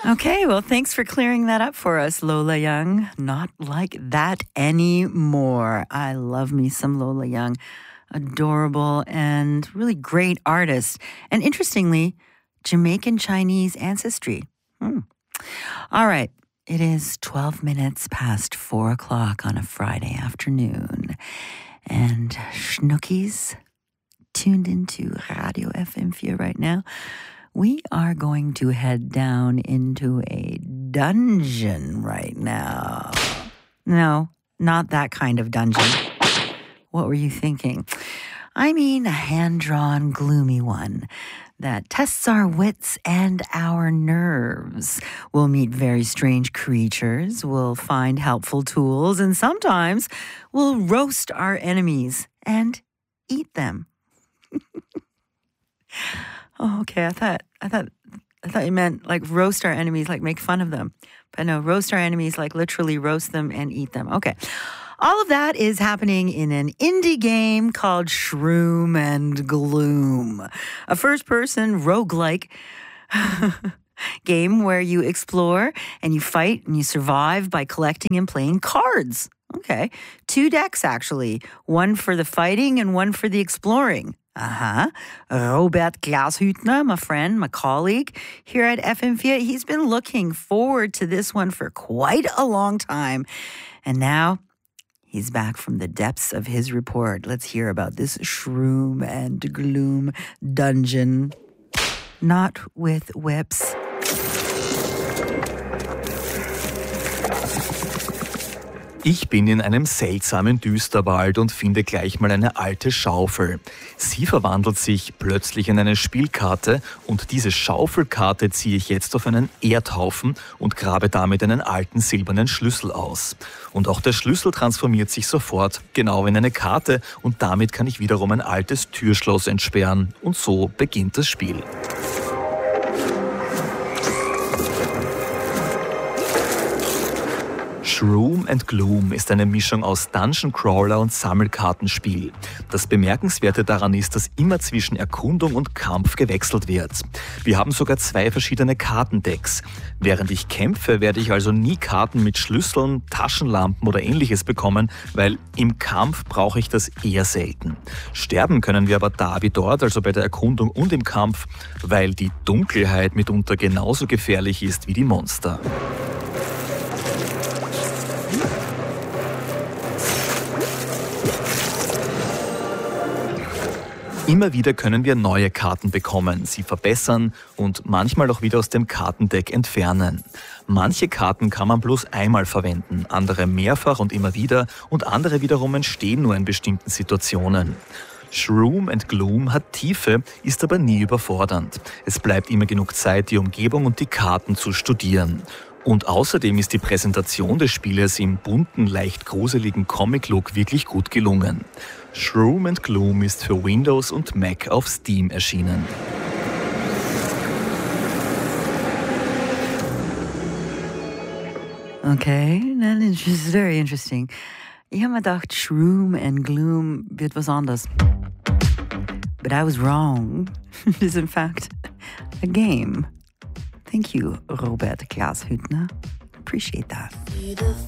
Okay, well, thanks for clearing that up for us, Lola Young. Not like that anymore. I love me some Lola Young. Adorable and really great artist. And interestingly, Jamaican Chinese ancestry. All right. It is 12 minutes past 4 o'clock on a Friday afternoon. And Schnookies tuned into Radio FM4 right now. We are going to head down into a dungeon right now. No, not that kind of dungeon. What were you thinking? I mean a hand-drawn, gloomy one that tests our wits and our nerves. We'll meet very strange creatures, we'll find helpful tools, and sometimes we'll roast our enemies and eat them. Oh, okay. I thought you meant like roast our enemies, like make fun of them. But no, roast our enemies, like literally roast them and eat them. Okay. All of that is happening in an indie game called Shroom and Gloom, a first-person roguelike game where you explore and you fight and you survive by collecting and playing cards. Okay. 2 decks, actually. One for the fighting and one for the exploring. Robert Glashütner, my friend, my colleague here at FM4, he's been looking forward to this one for quite a long time. And now he's back from the depths of his report. Let's hear about this Shroom and Gloom dungeon. Not with whips. Ich bin in einem seltsamen Düsterwald und finde gleich mal eine alte Schaufel. Sie verwandelt sich plötzlich in eine Spielkarte und diese Schaufelkarte ziehe ich jetzt auf einen Erdhaufen und grabe damit einen alten silbernen Schlüssel aus. Und auch der Schlüssel transformiert sich sofort, genau in eine Karte, und damit kann ich wiederum ein altes Türschloss entsperren. Und so beginnt das Spiel. Shroom and Gloom ist eine Mischung aus Dungeon Crawler und Sammelkartenspiel. Das Bemerkenswerte daran ist, dass immer zwischen Erkundung und Kampf gewechselt wird. Wir haben sogar 2 verschiedene Kartendecks. Während ich kämpfe, werde ich also nie Karten mit Schlüsseln, Taschenlampen oder ähnliches bekommen, weil im Kampf brauche ich das eher selten. Sterben können wir aber da wie dort, also bei der Erkundung und im Kampf, weil die Dunkelheit mitunter genauso gefährlich ist wie die Monster. Immer wieder können wir neue Karten bekommen, sie verbessern und manchmal auch wieder aus dem Kartendeck entfernen. Manche Karten kann man bloß einmal verwenden, andere mehrfach und immer wieder, und andere wiederum entstehen nur in bestimmten Situationen. Shroom and Gloom hat Tiefe, ist aber nie überfordernd. Es bleibt immer genug Zeit, die Umgebung und die Karten zu studieren. Und außerdem ist die Präsentation des Spieles im bunten, leicht gruseligen Comic-Look wirklich gut gelungen. Shroom and Gloom ist für Windows und Mac auf Steam erschienen. Okay, that is very interesting. Ich habe mir gedacht, Shroom and Gloom wird was anderes. But I was wrong. It is in fact a game. Thank you, Robert Glashütner. Appreciate that.